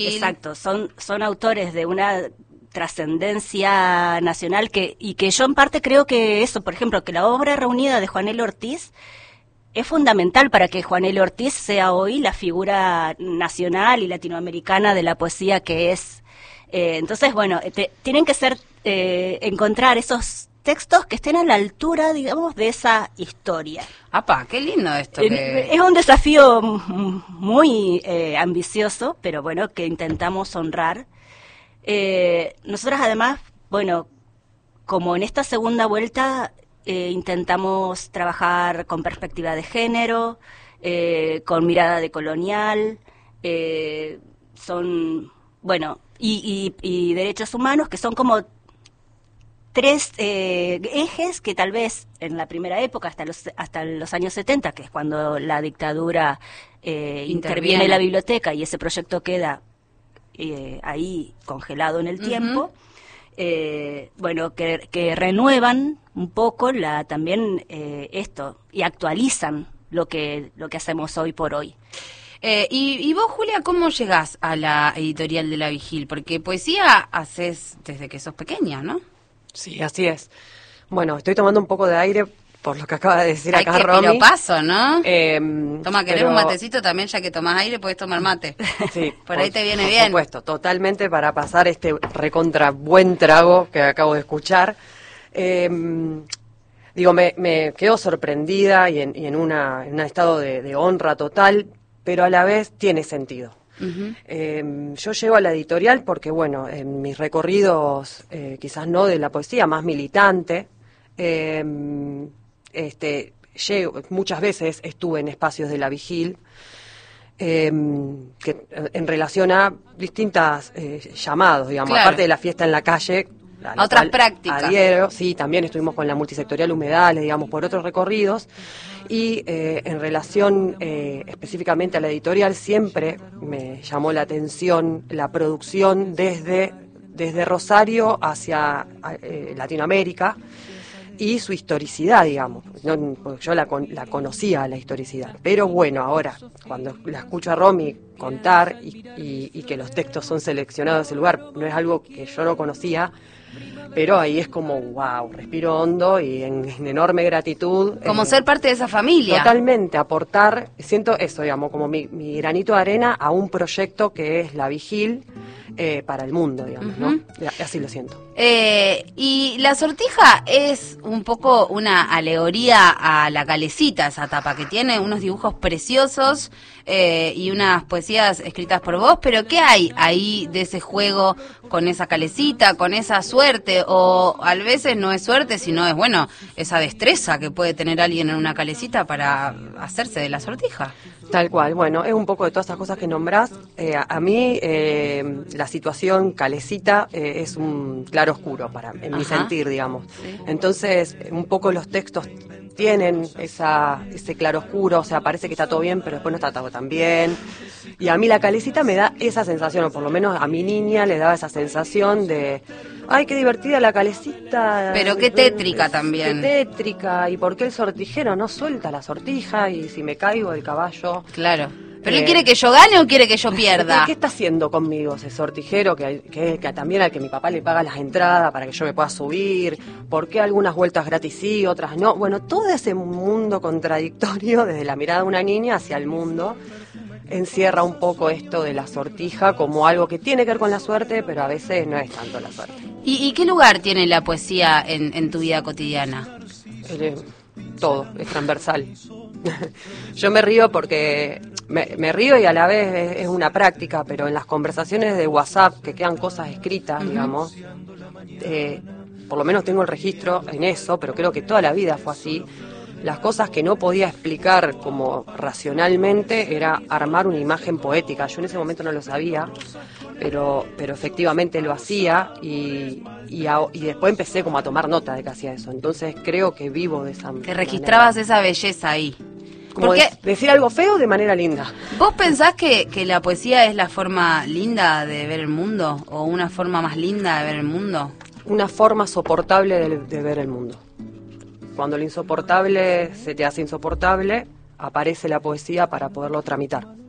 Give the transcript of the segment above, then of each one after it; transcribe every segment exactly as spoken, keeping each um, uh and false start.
Exacto, son, son autores de una trascendencia nacional que y que yo en parte creo que eso, por ejemplo, que la obra reunida de Juanelo Ortiz es fundamental para que Juanelo Ortiz sea hoy la figura nacional y latinoamericana de la poesía que es. Eh, entonces, bueno, te, tienen que ser eh, encontrar esos textos que estén a la altura, digamos, de esa historia. ¡Apa! ¡Qué lindo esto! Eh, Que... Es un desafío muy eh, ambicioso, pero bueno, que intentamos honrar. Eh, nosotros además, bueno, como en esta segunda vuelta eh, intentamos trabajar con perspectiva de género, eh, con mirada decolonial, eh, son, bueno, y, y, y derechos humanos, que son como tres eh, ejes que tal vez en la primera época, hasta los hasta los años setenta, que es cuando la dictadura eh, interviene en la biblioteca y ese proyecto queda eh, ahí congelado en el uh-huh. tiempo, eh, bueno, que, que renuevan un poco la también eh, esto y actualizan lo que lo que hacemos hoy por hoy. Eh, y, y vos, Julia, ¿cómo llegás a la editorial de La Vigil? Porque poesía haces desde que sos pequeña, ¿no? Sí, así es. Bueno, estoy tomando un poco de aire por lo que acaba de decir Ay, acá qué Romy. piropazo, ¿no? Eh, Toma, ¿querés pero... un matecito también? Ya que tomás aire, podés tomar mate. Sí. por, por ahí te viene por bien. Por supuesto, totalmente para pasar este recontra buen trago que acabo de escuchar. Eh, digo, me, me quedo sorprendida y en, y en, una, en un estado de, de honra total, pero a la vez tiene sentido. Uh-huh. Eh, yo llego a la editorial porque, bueno, en mis recorridos, eh, quizás no de la poesía, más militante, eh, este, llego, muchas veces estuve en espacios de La Vigil, eh, que, en relación a distintas eh, llamados, digamos, claro. Aparte de la fiesta en la calle. A, a otras prácticas. Adhiero, sí, también estuvimos con la multisectorial Humedales, digamos, por otros recorridos. Y eh, en relación eh, específicamente a la editorial, siempre me llamó la atención la producción desde, desde Rosario hacia eh, Latinoamérica y su historicidad, digamos. No, porque yo la, la conocía, la historicidad. Pero bueno, ahora, cuando la escucho a Romy contar y, y, y que los textos son seleccionados de ese lugar, no es algo que yo no conocía, pero ahí es como, wow, respiro hondo y en, en enorme gratitud. Como eh, ser parte de esa familia. Totalmente, aportar, siento eso, digamos, como mi, mi granito de arena a un proyecto que es La Vigil eh, para el mundo, digamos, uh-huh. ¿no? Y así lo siento. Eh, y La Sortija es un poco una alegoría a la calecita, esa tapa, que tiene unos dibujos preciosos eh, y unas poesías escritas por vos, pero ¿qué hay ahí de ese juego con esa calecita, con esa suerte? O a veces no es suerte, sino es, bueno, esa destreza que puede tener alguien en una calecita para hacerse de la sortija. Tal cual, bueno, es un poco de todas esas cosas que nombrás. Eh, a, a mí eh, la situación calecita eh, es un claro oscuro para en Ajá. mi sentir, digamos. Sí. Entonces, un poco los textos tienen esa ese claroscuro, o sea, parece que está todo bien, pero después no está todo tan bien. Y a mí la calecita me da esa sensación, o por lo menos a mi niña le daba esa sensación de, ay, qué divertida la calecita. Pero qué tétrica también. Qué tétrica, y por qué el sortijero no suelta la sortija, y si me caigo del caballo. Claro. ¿Pero eh, él quiere que yo gane o quiere que yo pierda? ¿Qué, qué está haciendo conmigo ese sortijero que, que, que también al que mi papá le paga las entradas para que yo me pueda subir? ¿Por qué algunas vueltas gratis sí, otras no? Bueno, todo ese mundo contradictorio desde la mirada de una niña hacia el mundo encierra un poco esto de la sortija como algo que tiene que ver con la suerte, pero a veces no es tanto la suerte. ¿Y, y qué lugar tiene la poesía en, en tu vida cotidiana? El, todo, es transversal. Yo me río porque me, me río y a la vez es, es una práctica, pero en las conversaciones de WhatsApp que quedan cosas escritas, uh-huh. digamos, eh, por lo menos tengo el registro en eso, pero creo que toda la vida fue así. Las cosas que no podía explicar como racionalmente era armar una imagen poética. Yo en ese momento no lo sabía, pero pero efectivamente lo hacía y, y, a, y después empecé como a tomar nota de que hacía eso. Entonces creo que vivo de esa manera. Que registrabas esa belleza ahí. Como Porque, de, decir algo feo de manera linda. ¿Vos pensás que, que la poesía es la forma linda de ver el mundo? ¿O una forma más linda de ver el mundo? Una forma soportable de, de ver el mundo. Cuando lo insoportable se te hace insoportable, aparece la poesía para poderlo tramitar.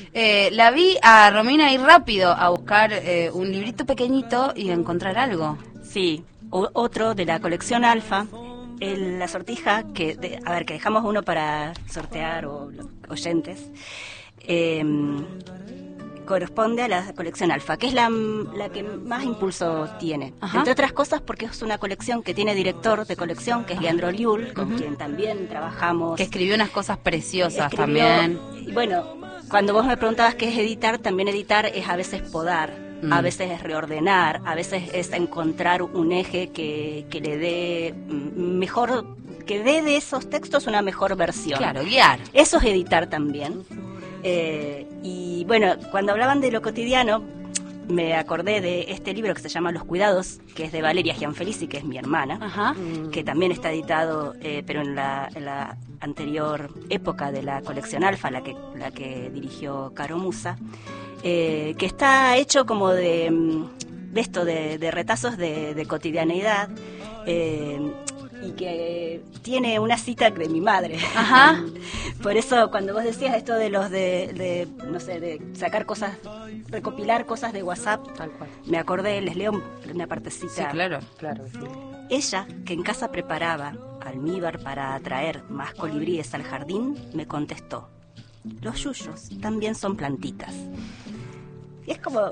Eh, la vi a Romina ir rápido a buscar eh, un librito pequeñito y a encontrar algo. Sí, o- otro de la colección Alfa, el- la sortija, que de- a ver, que dejamos uno para sortear o los oyentes, eh, corresponde a la colección Alfa, que es la, la que más impulso tiene. Ajá. Entre otras cosas porque es una colección que tiene director de colección, que es Leandro Liul, con quien también trabajamos. Que escribió unas cosas preciosas Escribió- también. Y bueno, cuando vos me preguntabas qué es editar, también editar es a veces podar, Mm. a veces es reordenar, a veces es encontrar un eje que, que le dé mm, mejor, que dé de esos textos una mejor versión. Claro, guiar. Eso es editar también. Eh, y bueno, cuando hablaban de lo cotidiano, me acordé de este libro que se llama Los Cuidados, que es de Valeria Gianfelici, que es mi hermana, Ajá. que también está editado, eh, pero en la, en la anterior época de la colección Alfa, la que, la que dirigió Caro Musa, eh, que está hecho como de, mm, de esto, de, de retazos de, de cotidianeidad, eh, y que tiene una cita de mi madre. Ajá. Por eso cuando vos decías esto de los de, de, no sé, de sacar cosas, recopilar cosas de WhatsApp, Tal cual. me acordé, les leo una partecita. Sí, claro. Claro que sí. Ella, que en casa preparaba almíbar para atraer más colibríes al jardín, me contestó: los yuyos también son plantitas. Y es como...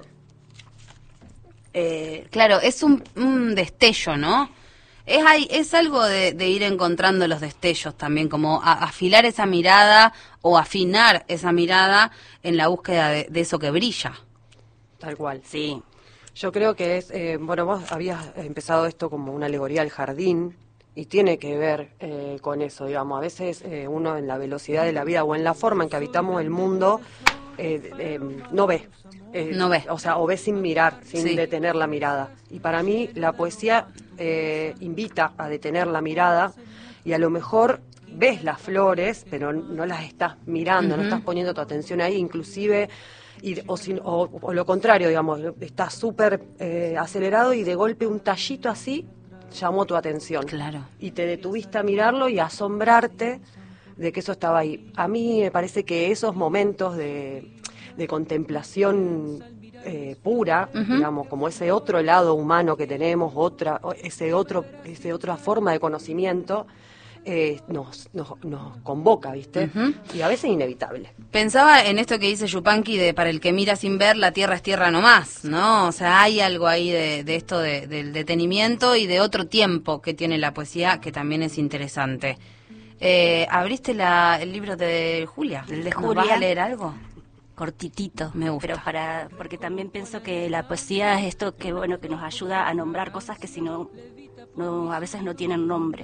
eh, Claro, es un, un destello, ¿no? Es, hay, es algo de, de ir encontrando los destellos también, como a- afilar esa mirada o afinar esa mirada en la búsqueda de, de eso que brilla. Tal cual. sí, Yo creo que es, eh, bueno, vos habías empezado esto como una alegoría al jardín y tiene que ver eh, con eso, digamos. A veces eh, uno en la velocidad de la vida o en la forma en que habitamos el mundo eh, eh, no ve. Eh, No ve. O sea, o ve sin mirar, sin Sí. detener la mirada. Y para mí la poesía eh, invita a detener la mirada y a lo mejor ves las flores, pero no las estás mirando, no Ujú. estás poniendo tu atención ahí, inclusive... Y, o, si- o- o lo contrario, digamos, estás súper eh, acelerado y de golpe un tallito así llamó tu atención. Claro. Y te detuviste a mirarlo y a asombrarte de que eso estaba ahí. A mí me parece que esos momentos de, de contemplación eh, pura, Ujú. digamos, como ese otro lado humano que tenemos, otra, o ese otro, ese otra forma de conocimiento, eh, nos, nos, nos convoca, ¿viste? Ujú. Y a veces inevitable. Pensaba en esto que dice Yupanqui de para el que mira sin ver, la tierra es tierra nomás, ¿no? O sea, hay algo ahí de, de esto de- del detenimiento y de otro tiempo que tiene la poesía que también es interesante. Eh, ¿Abriste la, el libro de Julia? El de ¿Nos Julia. ¿Vas a leer algo? cortitito, Me gusta. pero para porque también pienso que la poesía es esto que bueno que nos ayuda a nombrar cosas que si no, no a veces no tienen nombre.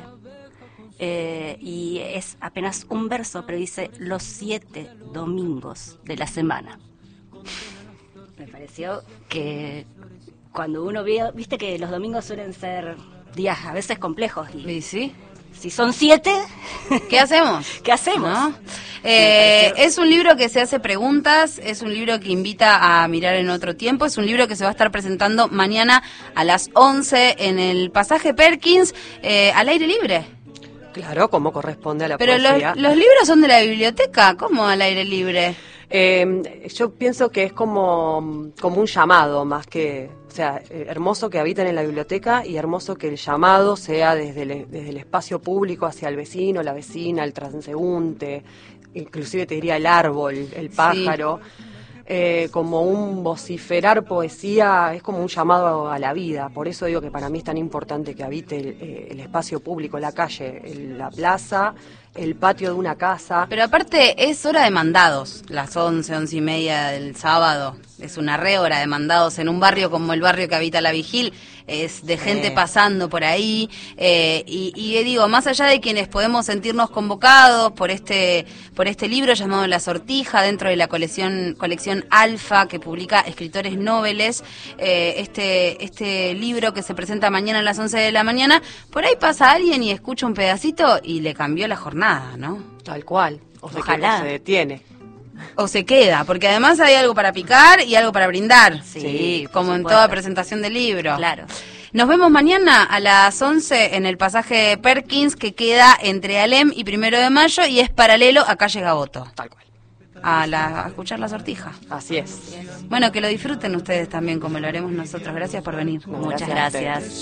Eh, y es apenas un verso, pero dice los siete domingos de la semana. Me pareció que cuando uno ve, viste que los domingos suelen ser días a veces complejos y ¿Y sí? si son siete, ¿Qué hacemos? ¿qué hacemos? ¿No? Eh, es un libro que se hace preguntas, es un libro que invita a mirar en otro tiempo, es un libro que se va a estar presentando mañana a las once en el Pasaje Perkins, eh, al aire libre. Claro, como corresponde a la Pero poesía. los, los libros son de la biblioteca, ¿cómo al aire libre? Eh, yo pienso que es como, como un llamado más que, o sea, eh, hermoso que habiten en la biblioteca y hermoso que el llamado sea desde el, desde el espacio público hacia el vecino, la vecina, el transeúnte, inclusive te diría el árbol, el pájaro. Eh, como un vociferar poesía, es como un llamado a la vida. Por eso digo que para mí es tan importante que habite el, eh, el espacio público, la calle, el- la plaza, el patio de una casa. Pero aparte es hora de mandados, las once, once y media del sábado. Es una re hora de mandados en un barrio como el barrio que habita la Vigil. Es de gente Sí. pasando por ahí. eh, y, y digo, más allá de quienes podemos sentirnos convocados por este por este libro llamado La Sortija, dentro de la colección colección Alfa, que publica escritores noveles, eh, este, este libro que se presenta mañana a las once de la mañana, por ahí pasa alguien y escucha un pedacito y le cambió la jornada, ¿no? Tal cual. O sea, Ojalá. que no se detiene. O se queda, porque además hay algo para picar y algo para brindar. Sí, por como en supuesto. toda presentación de libro. Claro. Nos vemos mañana a las once en el Pasaje Perkins, que queda entre Alem y Primero de Mayo y es paralelo a Calle Gaboto. Tal cual. a, la, a escuchar La Sortija. Así es. Bueno, que lo disfruten ustedes también, como lo haremos nosotros. Gracias por venir. No, Muchas gracias a ustedes. gracias.